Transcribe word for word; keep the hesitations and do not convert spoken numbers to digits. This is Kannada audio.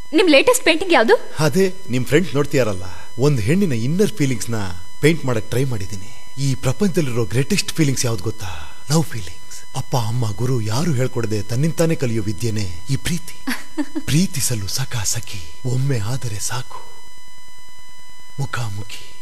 ನಿಮ್ ಲೇಟೆಸ್ಟ್ ಪೇಂಟಿಂಗ್ ಯಾವುದು? ಅದೇ ನಿಮ್ ಫ್ರೆಂಡ್ ನೋಡ್ತೀಯಾರಲ್ಲ, ಒಂದು ಹೆಣ್ಣಿನ ಇನ್ನರ್ ಫೀಲಿಂಗ್ಸ್ ನ ಪೇಂಟ್ ಮಾಡಕ್ ಟ್ರೈ ಮಾಡಿದ್ದೀನಿ. ಈ ಪ್ರಪಂಚದಲ್ಲಿರೋ ಗ್ರೇಟೆಸ್ಟ್ ಫೀಲಿಂಗ್ಸ್ ಯಾವ್ದು ಗೊತ್ತಾ? Love feelings. ಅಪ್ಪ ಅಮ್ಮ ಗುರು ಯಾರು ಹೇಳ್ಕೊಡದೆ ತನ್ನಿಂತಾನೆ ಕಲಿಯೋ ವಿದ್ಯೆನೆ ಈ ಪ್ರೀತಿ. ಪ್ರೀತಿಸಲು ಸಖ ಸಖಿ ಒಮ್ಮೆ ಆದರೆ ಸಾಕು, ಮುಖಾಮುಖಿ.